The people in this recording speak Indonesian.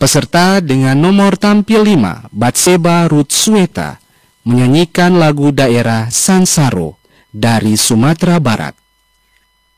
Peserta dengan nomor tampil 5, Batseba Ruth Sweta, menyanyikan lagu daerah Sansaro dari Sumatera Barat.